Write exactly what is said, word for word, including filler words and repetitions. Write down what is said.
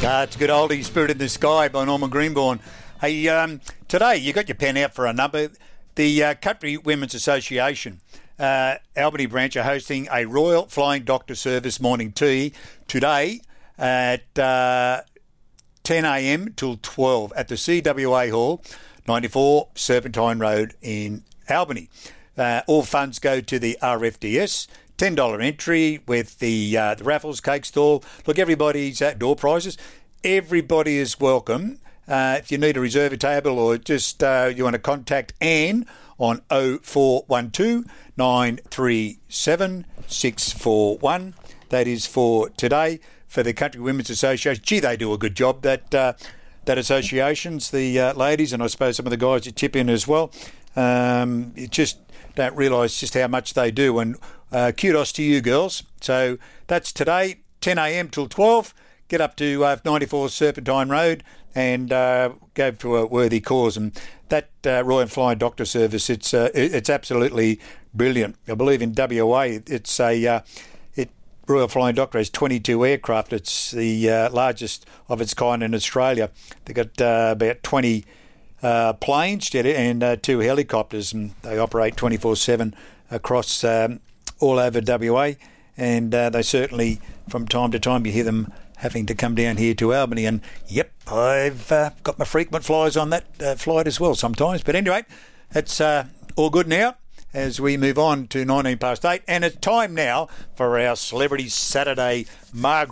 Uh, it's a good oldie, Spirit in the Sky by Norman Greenbaum. Hey, um, today you got your pen out for a number. The uh, Country Women's Association, uh, Albany branch, are hosting a Royal Flying Doctor Service morning tea today at uh, ten a m till twelve at the C W A Hall, ninety-four Serpentine Road in Albany. Uh, all funds go to the R F D S. ten dollars entry with the uh, the raffles, cake stall. Look, everybody's at door prizes. Everybody is welcome. Uh, if you need a reserve a table or just uh, you want to contact Anne on oh four one two, nine three seven, six four one. That is for today for the Country Women's Association. Gee, they do a good job, that uh, that associations, the uh, ladies, and I suppose some of the guys that tip in as well. Um, you just don't realise just how much they do, and uh, kudos to you girls. So that's today, ten a m till twelve. Get up to uh, ninety-four Serpentine Road and uh, go for a worthy cause. And that uh, Royal Flying Doctor Service, it's uh, it's absolutely brilliant. I believe in W A, it's a uh, it Royal Flying Doctor has twenty-two aircraft. It's the uh, largest of its kind in Australia. They've got uh, about twenty uh, planes and uh, two helicopters, and they operate twenty-four seven across um, all over W A. And uh, they certainly, from time to time, you hear them having to come down here to Albany, and yep, I've uh, got my frequent flyers on that uh, flight as well sometimes. But anyway, it's uh, all good now as we move on to nineteen past eight, and it's time now for our Celebrity Saturday Margaret.